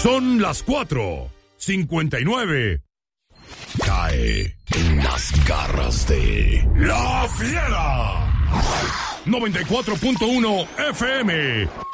Son las 4:59. Cae en las garras de La Fiera. 94.1 FM.